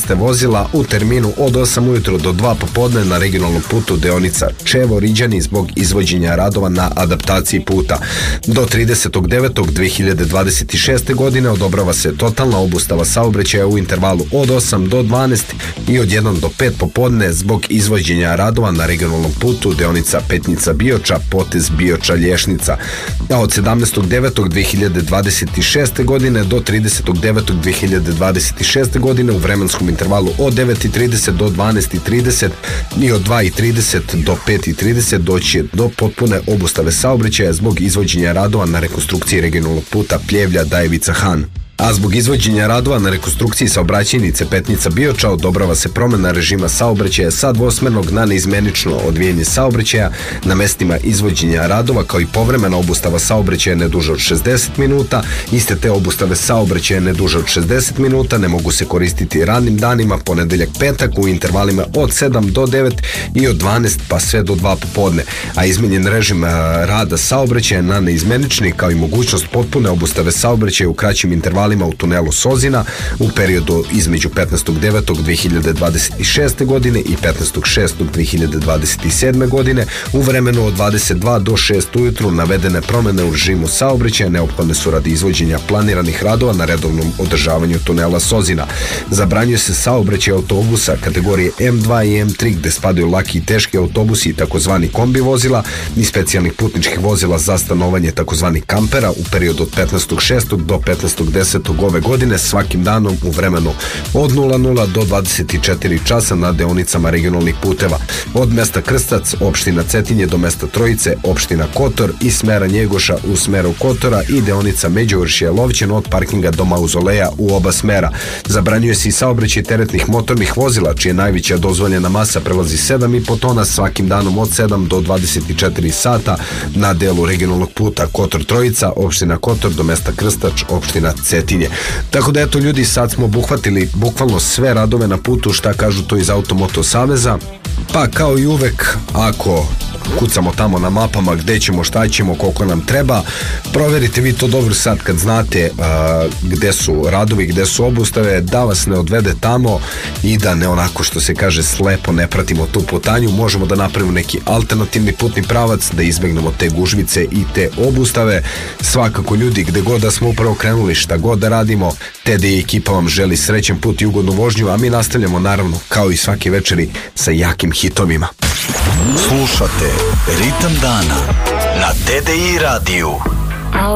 vrste vozila u terminu od 8 ujutru do 2 popodne na regionalnom putu deonica Čevo-Riđani zbog izvođenja radova na adaptaciji puta. Do 30.9.2026. godine odobrava se totalna obustava saobraćaja u intervalu od 8 do 12 i od 1 do 5 popodne zbog izvođenja radova na regionalnom putu deonica Petnica-Bioča, potez Bioča-Lješnica. A od 17.9.2026. godine do 30.9.2026. godine u vremenskom intervalu od 9.30 do 12.30 i od 2.30 do 5.30 doći do potpune obustave saobraćaja zbog izvođenja radova na rekonstrukciji regionalnog puta Pljevlja-Dajevica-Han. A zbog izvođenja radova na rekonstrukciji saobraćajnice Petnica-Bioča odobrava se promena režima saobraćaja sa dvosmernog na neizmenično odvijanje saobraćaja na mestima izvođenja radova, kao i povremena obustava saobraćaja ne duže od 60 minuta. Iste te obustave saobraćaja ne duže od 60 minuta ne mogu se koristiti radnim danima, ponedeljak, petak u intervalima od 7 do 9 i od 12 pa sve do 2 popodne. A izmenjen režim rada saobraćaja na neizmenični, kao i mogućnost potpune obustave saobraćaja u kraćim intervalima u tunelu Sozina u periodu između 15.9.2026. godine i 15.6.2027. godine u vremenu od 22 do 6 ujutru. Navedene promene u režimu saobraćaja neophodne su radi izvođenja planiranih radova na redovnom održavanju tunela Sozina. Zabranjuje se saobraćaj autobusa kategorije M2 i M3 gde spadaju laki i teški autobusi i takozvani kombi vozila i specijalnih putničkih vozila za stanovanje takozvani kampera u periodu od 15.6. do 15.10. ove godine svakim danom u vremenu od 00 do 24 časa na deonicama regionalnih puteva od mesta Krstac, opština Cetinje do mesta Trojice, opština Kotor i smera Njegoša u smeru Kotora i deonica Međuvršje-Lovćen od parkinga do Mauzoleja u oba smera. Zabranjuje se i saobraćaj teretnih motornih vozila čija najveća dozvoljena masa prelazi 7,5 tona svakim danom od 7 do 24 sata na delu regionalnog puta Kotor Trojica, opština Kotor do mesta Krstač, opština Cetinje. Tako da eto ljudi, sad smo obuhvatili bukvalno sve radove na putu, šta kažu to iz Automoto Saveza. Pa kao i uvek, ako kucamo tamo na mapama gde ćemo, šta ćemo, koliko nam treba, proverite vi to dobro sad kad znate gde su radovi, gde su obustave, da vas ne odvede tamo i da ne onako što se kaže slepo ne pratimo tu putanju. Možemo da napravimo neki alternativni putni pravac, da izbegnemo te gužvice i te obustave. Svakako ljudi, gde god da smo upravo krenuli, šta god da radimo, TD i ekipa vam želi srećan put i ugodnu vožnju, a mi nastavljamo naravno kao i svake večeri sa jakim hitovima. Slušate Ritam dana na TDI radiju.